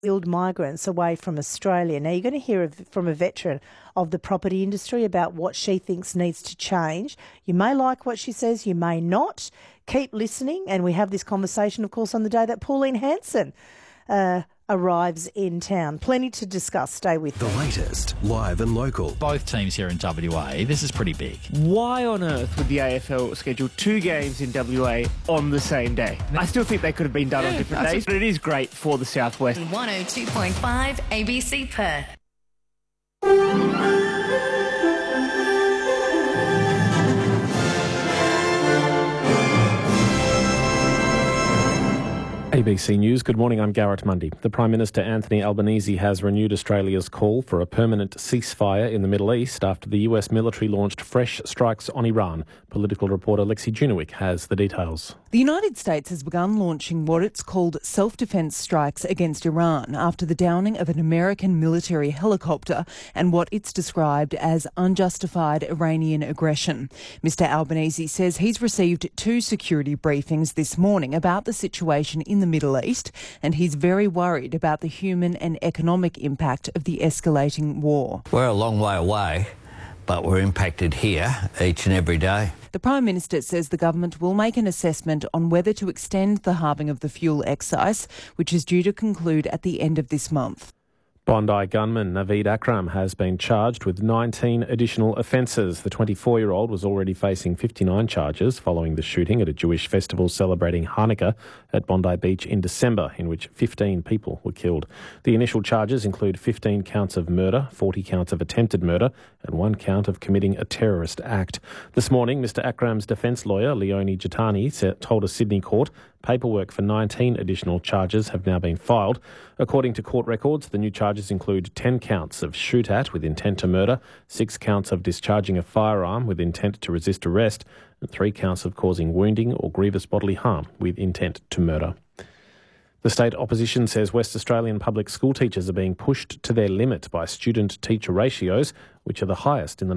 skilled migrants away from Australia. Now, you're going to hear from a veteran of the property industry about what she thinks needs to change. You may like what she says, you may not. Keep listening, and we have this conversation, of course, on the day that Pauline Hanson arrives in town. Plenty to discuss. Stay with The latest, live and local. Both teams here in WA, this is pretty big. Why on earth would the AFL schedule 2 games in WA on the same day? I still think they could have been done on different days, but it is great for the Southwest. 102.5 ABC Perth. ABC News, good morning, I'm Garrett Mundy. The Prime Minister Anthony Albanese has renewed Australia's call for a permanent ceasefire in the Middle East after the US military launched fresh strikes on Iran. Political reporter Lexi Junowick has the details. The United States has begun launching what it's called self-defence strikes against Iran after the downing of an American military helicopter and what it's described as unjustified Iranian aggression. Mr Albanese says he's received 2 security briefings this morning about the situation in the Middle East, and he's very worried about the human and economic impact of the escalating war. We're a long way away, but we're impacted here each and every day. The Prime Minister says the government will make an assessment on whether to extend the halving of the fuel excise, which is due to conclude at the end of this month. Bondi gunman Naveed Akram has been charged with 19 additional offences. The 24-year-old was already facing 59 charges following the shooting at a Jewish festival celebrating Hanukkah at Bondi Beach in December, in which 15 people were killed. The initial charges include 15 counts of murder, 40 counts of attempted murder and 1 count of committing a terrorist act. This morning, Mr Akram's defence lawyer, Leonie Jatani, told a Sydney court paperwork for 19 additional charges have now been filed. According to court records, the new charges include 10 counts of shoot at with intent to murder, 6 counts of discharging a firearm with intent to resist arrest, and 3 counts of causing wounding or grievous bodily harm with intent to murder. The state opposition says West Australian public school teachers are being pushed to their limit by student-teacher ratios, which are the highest in the